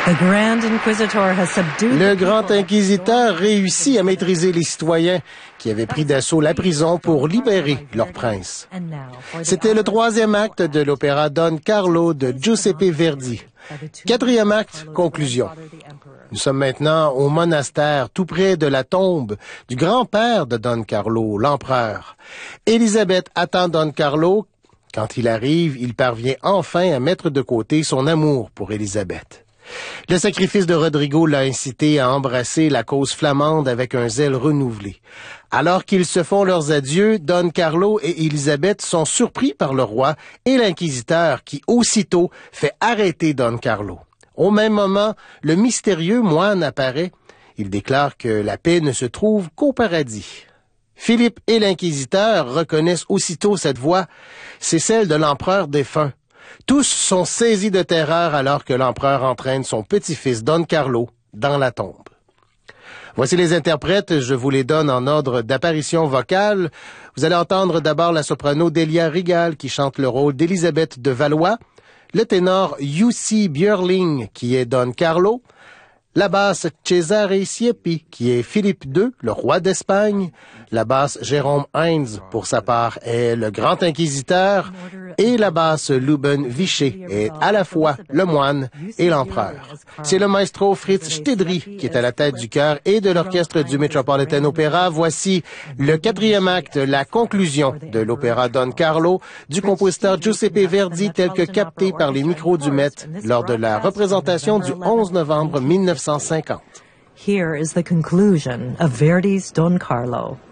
Le grand inquisiteur réussit à maîtriser les citoyens qui avaient pris d'assaut la prison pour libérer leur prince. C'était le troisième acte de l'opéra Don Carlo de Giuseppe Verdi. Quatrième acte, conclusion. Nous sommes maintenant au monastère, tout près de la tombe du grand-père de Don Carlo, l'empereur. Élisabeth attend Don Carlo. Quand il arrive, il parvient enfin à mettre de côté son amour pour Élisabeth. Le sacrifice de Rodrigo l'a incité à embrasser la cause flamande avec un zèle renouvelé. Alors qu'ils se font leurs adieux, Don Carlo et Élisabeth sont surpris par le roi et l'inquisiteur qui, aussitôt, fait arrêter Don Carlo. Au même moment, le mystérieux moine apparaît. Il déclare que la paix ne se trouve qu'au paradis. Philippe et l'inquisiteur reconnaissent aussitôt cette voix. C'est celle de l'empereur défunt. Tous sont saisis de terreur alors que l'empereur entraîne son petit-fils Don Carlo dans la tombe. Voici les interprètes, je vous les donne en ordre d'apparition vocale. Vous allez entendre d'abord la soprano Delia Rigal qui chante le rôle d'Élisabeth de Valois, le ténor Jussi Björling qui est Don Carlo, la basse Cesare Siepi qui est Philippe II, le roi d'Espagne, la basse Jérôme Heinz pour sa part est le grand inquisiteur et la basse Luben Vichet est à la fois le moine et l'empereur. C'est le maestro Fritz Stedry qui est à la tête du chœur et de l'orchestre du Metropolitan Opera. Voici le quatrième acte, la conclusion de l'opéra Don Carlo du compositeur Giuseppe Verdi tel que capté par les micros du Met lors de la représentation du 11 novembre 1950. Here is the conclusion of Verdi's Don Carlo.